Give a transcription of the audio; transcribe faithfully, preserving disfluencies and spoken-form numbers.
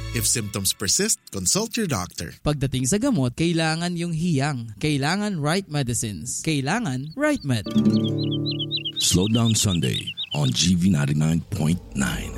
If symptoms persist, consult your doctor. Pagdating sa gamot, kailangan yung hiyang. Kailangan right medicines. Kailangan right med. Slow Down Sunday on G V ninety-nine point nine.